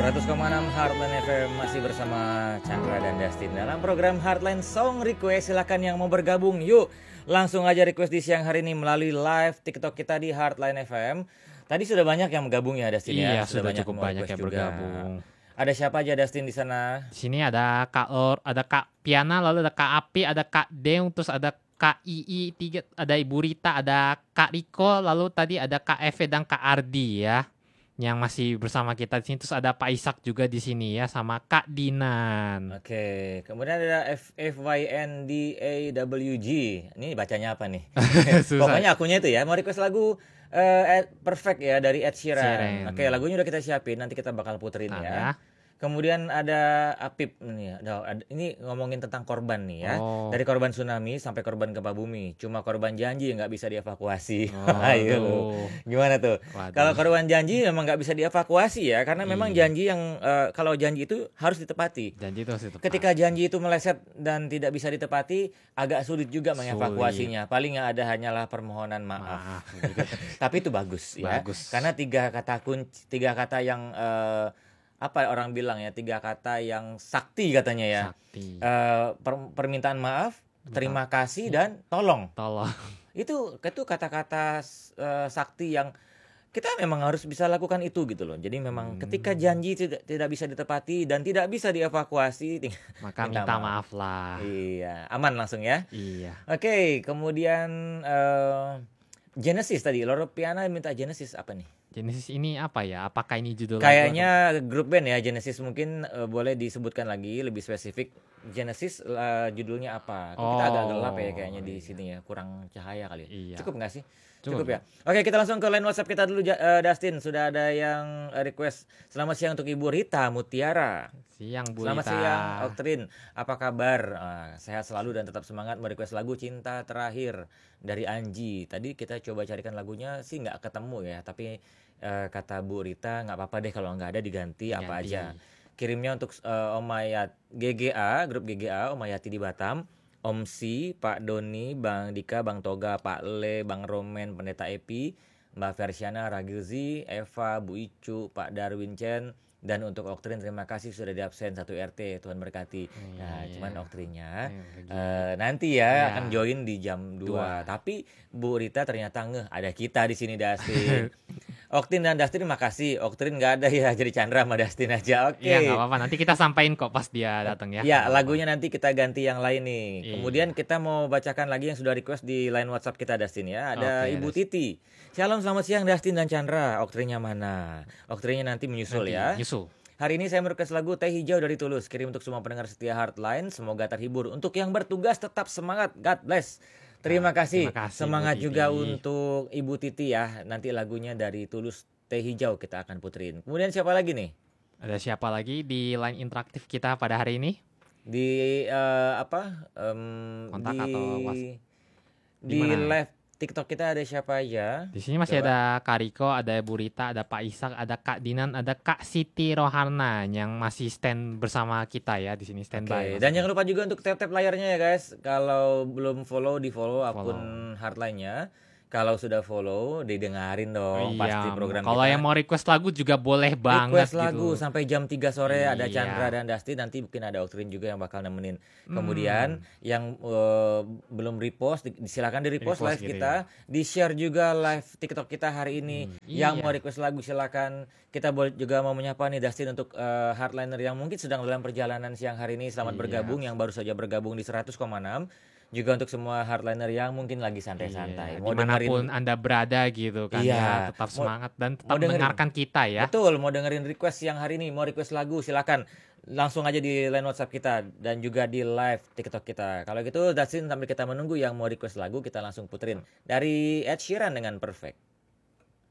100,6 Heartline FM masih bersama Chandra dan Dustin dalam program Heartline Song Request. Silakan yang mau bergabung, yuk langsung aja request di siang hari ini melalui live TikTok kita di Heartline FM. Tadi sudah banyak yang bergabung ya Dustin ya. Iya, sudah cukup banyak yang juga bergabung. Ada siapa aja Dustin di sana? Di sini ada Kak Or, ada Kak Piana, lalu ada Kak Api, ada Kak Deung, terus ada Kak II, ada Ibu Rita, ada Kak Riko, lalu tadi ada Kak Eve dan Kak Ardi ya, yang masih bersama kita di sini. Terus ada Pak Ishak juga di sini ya, sama Kak Dinan. Oke, kemudian ada FYNDAWG. Ini bacanya apa nih? Pokoknya akunnya itu ya. Mau request lagu Perfect ya dari Ed Sheeran. Oke, lagunya udah kita siapin, nanti kita bakal puterin ya. Kemudian ada Apip nih. Ini ngomongin tentang korban nih ya. Dari korban tsunami sampai korban gempa bumi. Cuma korban janji nggak bisa dievakuasi. Ayo, gimana tuh? Kalau korban janji memang nggak bisa dievakuasi ya, karena memang janji yang kalau janji itu harus ditepati. Janji itu harus ditepati. Ketika janji itu meleset dan tidak bisa ditepati, agak sulit juga mengevakuasinya. Paling yang ada hanyalah permohonan maaf. Tapi itu bagus ya. Karena tiga kata yang apa orang bilang ya, 3 kata yang sakti katanya ya. Permintaan maaf, terima kasih dan tolong. Itu kata-kata sakti yang kita memang harus bisa lakukan itu gitu loh. Jadi memang ketika janji tidak bisa ditepati dan tidak bisa dievakuasi, maka minta maaf lah. Iya, aman langsung ya. Iya. Oke, kemudian Genesis tadi, Loro Piana minta Genesis apa nih? Genesis ini apa ya? Apakah ini judul kayaknya grup band ya Genesis, mungkin boleh disebutkan lagi lebih spesifik. Genesis judulnya apa? Kita agak gelap ya kayaknya di sini ya, kurang cahaya kali. Iya. Cukup nggak sih? Cukup ya. Oke, kita langsung ke line WhatsApp kita dulu Dustin. Sudah ada yang request. Selamat siang untuk Ibu Rita Mutiara. Siang Bu Selamat Rita. siang Oktrin. Apa kabar? Sehat selalu dan tetap semangat. Merequest lagu Cinta Terakhir dari Anji. Tadi kita coba carikan lagunya sih nggak ketemu ya, tapi kata Bu Rita nggak apa-apa deh kalau nggak ada diganti apa aja. Kirimnya untuk Omayat GGA, grup GGA Omayati di Batam, Om Si, Pak Doni, Bang Dika, Bang Toga, Pak Le, Bang Romen, Pendeta Epi, Mbak Versiana, Ragilzi, Eva, Bu Icu, Pak Darwin Chen. Dan untuk Oktrin terima kasih sudah di absen 1 RT, Tuhan berkati. Cuman Oktrinnya nanti ya akan join di jam 2. Tapi Bu Rita ternyata ada kita di sini Dustin. Oktrin dan Dustin makasih. Oktrin nggak ada ya, jadi Chandra sama Dustin aja. Oke. Iya nggak apa-apa, nanti kita sampaikan kok pas dia datang ya. Iya, lagunya nanti kita ganti yang lain nih. Kemudian kita mau bacakan lagi yang sudah request di line WhatsApp kita Dustin ya. Ada Ibu Titi. Shalom, selamat siang Dustin dan Chandra. Oktrinnya mana? Oktrinnya nanti menyusul ya. Hari ini saya merequest lagu Teh Hijau dari Tulus. Kirim untuk semua pendengar setia Heartline. Semoga terhibur. Untuk yang bertugas tetap semangat. God bless. Terima kasih. Semangat juga untuk Ibu Titi ya. Nanti lagunya dari Tulus Teh Hijau kita akan puterin. Kemudian siapa lagi nih? Ada siapa lagi di line interaktif kita pada hari ini? Di kontak atau WhatsApp? Di live TikTok kita ada siapa aja? Di sini masih ada Kak Riko, ada Bu Rita, ada Pak Ishak, ada Kak Dinan, ada Kak Siti Rohana yang masih stand bersama kita ya di sini, standby. Dan jangan lupa juga untuk tap-tap layarnya ya guys. Kalau belum follow, di follow akun Heartline-nya. Kalau sudah follow, didengarin dong pasti program kalau kita. yang mau request lagu juga boleh banget. Request lagu sampai jam 3 sore ada Chandra dan Dustin. Nanti mungkin ada Oktrin juga yang bakal nemenin. Kemudian yang belum repost, silakan di repost live kita. Di share juga live TikTok kita hari ini. Yang mau request lagu silakan. Kita juga mau menyapa nih Dustin untuk Heartliner yang mungkin sedang dalam perjalanan siang hari ini. Selamat bergabung yang baru saja bergabung di 100,6. Juga untuk semua Heartliner yang mungkin lagi santai-santai. Mau dimanapun Anda berada gitu kan ya, tetap semangat dan tetap mendengarkan kita ya. Betul, mau dengerin request yang hari ini, mau request lagu silakan langsung aja di line WhatsApp kita dan juga di live TikTok kita. Kalau gitu Dustin sambil kita menunggu yang mau request lagu kita langsung puterin dari Ed Sheeran dengan Perfect.